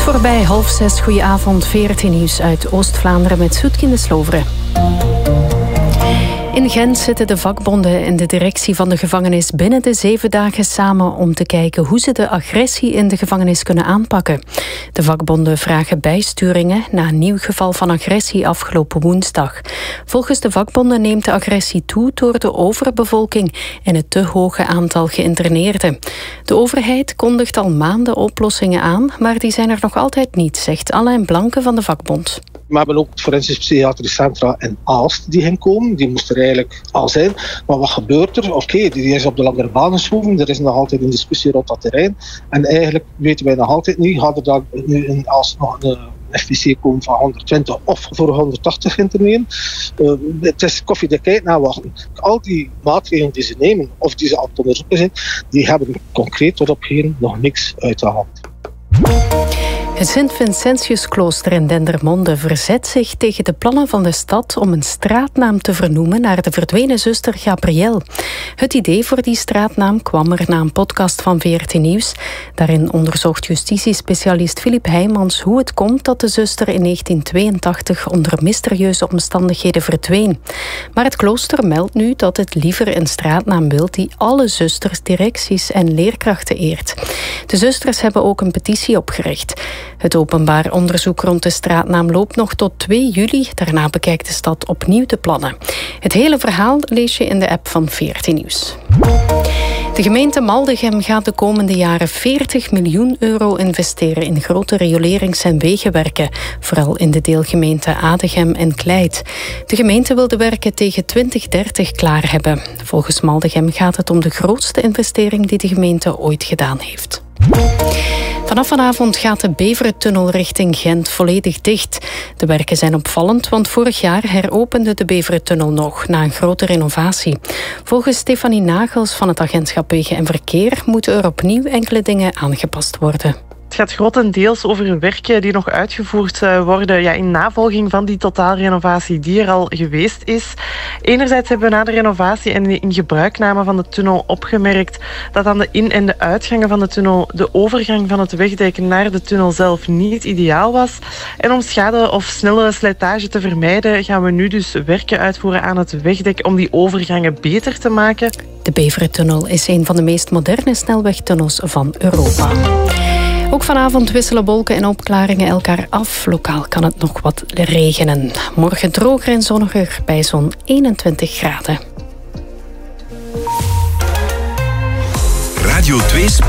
Voorbij 5:30, goedenavond, 14 nieuws uit Oost-Vlaanderen met Soetkin de Sloveren. In Gent zitten de vakbonden en de directie van de gevangenis binnen de 7 dagen samen om te kijken hoe ze de agressie in de gevangenis kunnen aanpakken. De vakbonden vragen bijsturingen na een nieuw geval van agressie afgelopen woensdag. Volgens de vakbonden neemt de agressie toe door de overbevolking en het te hoge aantal geïnterneerden. De overheid kondigt al maanden oplossingen aan, maar die zijn er nog altijd niet, zegt Alain Blanke van de vakbond. We hebben ook het forensisch psychiatrisch centra in Aalst die ging komen. Die moest er eigenlijk al zijn. Maar wat gebeurt er? Oké, die is op de langere baan geschoven. Er is nog altijd een discussie rond dat terrein. En eigenlijk weten wij nog altijd niet, gaat er dan nu in Aalst nog een FPC komen van 120 of voor 180 interneren. Het is koffiedik nawachten. Al die maatregelen die ze nemen of die ze aan het onderzoeken zijn, die hebben concreet tot op heden nog niks uitgehaald. Het Sint-Vincentiusklooster in Dendermonde verzet zich tegen de plannen van de stad om een straatnaam te vernoemen naar de verdwenen zuster Gabrielle. Het idee voor die straatnaam kwam er na een podcast van VRT Nieuws. Daarin onderzocht justitiespecialist Filip Heijmans hoe het komt dat de zuster in 1982 onder mysterieuze omstandigheden verdween. Maar het klooster meldt nu dat het liever een straatnaam wil die alle zusters, directies en leerkrachten eert. De zusters hebben ook een petitie opgericht. Het openbaar onderzoek rond de straatnaam loopt nog tot 2 juli. Daarna bekijkt de stad opnieuw de plannen. Het hele verhaal lees je in de app van VRT Nieuws. De gemeente Maldegem gaat de komende jaren 40 miljoen euro investeren in grote riolerings- en wegenwerken, vooral in de deelgemeenten Adegem en Kleit. De gemeente wil de werken tegen 2030 klaar hebben. Volgens Maldegem gaat het om de grootste investering die de gemeente ooit gedaan heeft. Vanaf vanavond gaat de Beverentunnel richting Gent volledig dicht. De werken zijn opvallend, want vorig jaar heropende de Beverentunnel nog na een grote renovatie. Volgens Stefanie Nagels van het agentschap Wegen en Verkeer moeten er opnieuw enkele dingen aangepast worden. Het gaat grotendeels over werken die nog uitgevoerd worden in navolging van die totaalrenovatie die er al geweest is. Enerzijds hebben we na de renovatie en de ingebruikname van de tunnel opgemerkt dat aan de in- en de uitgangen van de tunnel de overgang van het wegdek naar de tunnel zelf niet ideaal was. En om schade of snelle slijtage te vermijden gaan we nu dus werken uitvoeren aan het wegdek om die overgangen beter te maken. De Beverentunnel is een van de meest moderne snelwegtunnels van Europa. Ook vanavond wisselen wolken en opklaringen elkaar af. Lokaal kan het nog wat regenen. Morgen droger en zonniger bij zo'n 21 graden. Radio 2